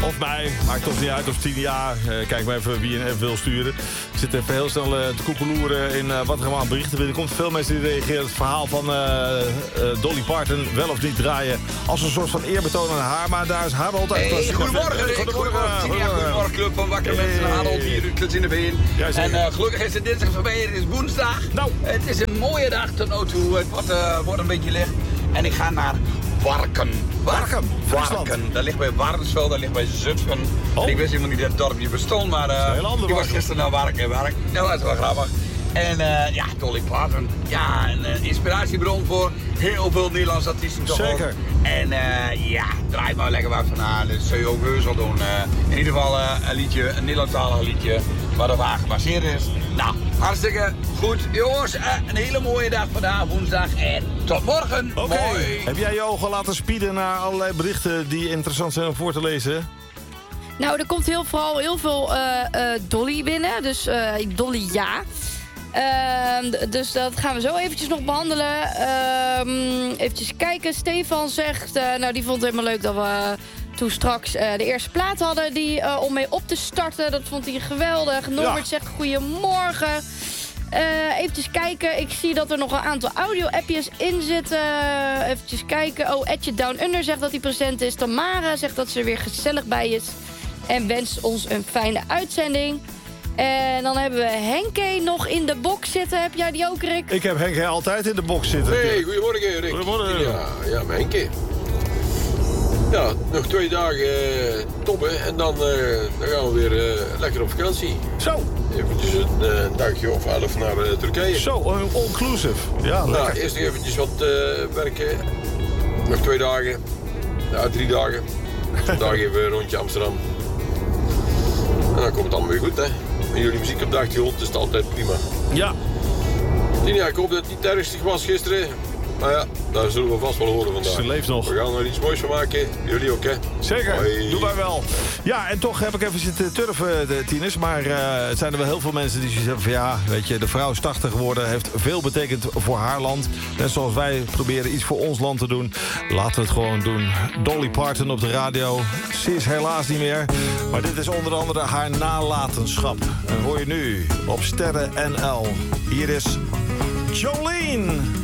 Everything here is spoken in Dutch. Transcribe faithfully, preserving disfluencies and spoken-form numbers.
Of mij, maakt toch niet uit, of tien jaar. Uh, kijk maar even wie een even wil sturen. Ik zit even heel snel uh, te koekeloeren in uh, wat er allemaal aan berichten binnen. Er komt veel mensen die reageren op het verhaal van uh, uh, Dolly Parton wel of niet draaien. Als een soort van eerbetoon aan haar, maar daar is Harold uit. Hey, goedemorgen, Rick. Goedemorgen, goedemorgen. Goedemorgen, club van wakkere hey. mensen. Harold hier, Kluts in de Veen. Ja, en uh, gelukkig is het dinsdag voorbij, het is woensdag. Nou. Het is een mooie dag tot nu toe. Het wordt, uh, wordt een beetje licht. En ik ga naar Warken. Warken? Warken. Dat ligt bij Warnsveld, dat ligt bij Zutphen. Oh. Ik wist helemaal niet dat het dorpje bestond, maar uh, ik was gisteren naar Warken. Warken. Dat was wel grappig. En uh, ja, Dolly Parton. Ja, een uh, inspiratiebron voor heel veel Nederlandse artiesten. Toch Zeker. Ook. En uh, ja, draai maar lekker wat van haar. Dat zul je ook heus wel doen. Uh, in ieder geval uh, een liedje, een Nederlandstalig liedje, wat op haar gebaseerd is. Nou, hartstikke goed. Jongens, uh, een hele mooie dag vandaag, woensdag. En tot morgen. Okay. Mooi. Heb jij je ogen laten spieden naar allerlei berichten die interessant zijn om voor te lezen? Nou, er komt heel, vooral heel veel uh, uh, Dolly binnen. Dus uh, Dolly ja. Uh, dus dat gaan we zo eventjes nog behandelen. Uh, eventjes kijken. Stefan zegt, uh, nou die vond het helemaal leuk dat we toen straks uh, de eerste plaat hadden die, uh, om mee op te starten. Dat vond hij geweldig. Norbert ja. zegt goedemorgen. Uh, eventjes kijken. Ik zie dat er nog een aantal audio-appjes in zitten. Uh, eventjes kijken. Oh, Etje Down Under zegt dat hij present is. Tamara zegt dat ze er weer gezellig bij is. En wenst ons een fijne uitzending. En dan hebben we Henke nog in de box zitten. Heb jij die ook, Rick? Ik heb Henke altijd in de box zitten. Hey, goedemorgen, Rick. Goedemorgen. Ja, ja, mijn Henke. Ja, nog twee dagen uh, toppen en dan, uh, dan gaan we weer uh, lekker op vakantie. Zo. Eventjes een uh, dagje of elf naar uh, Turkije. Zo, all-inclusive. Ja, lekker. Nou, eerst nog eventjes wat uh, werken. Nog twee dagen. Ja, drie dagen. Vandaag even een rondje Amsterdam. En dan komt het allemaal weer goed, hè. En jullie muziek op de achtergrond is het altijd prima. Ja. Ja, ik hoop dat het niet ernstig was gisteren. Maar ja, daar zullen we vast wel horen vandaag. Ze leeft nog. We gaan er iets moois van maken. Jullie ook, hè? Zeker, Hoi. doe wij wel. Ja, en toch heb ik even zitten turven, de tieners. Maar uh, het zijn er wel heel veel mensen die zeggen van ja, weet je, de vrouw is tachtig geworden, heeft veel betekend voor haar land. Net zoals wij proberen iets voor ons land te doen. Laten we het gewoon doen. Dolly Parton op de radio. Ze is helaas niet meer. Maar dit is onder andere haar nalatenschap. En hoor je nu op Sterren N L. Hier is Jolene.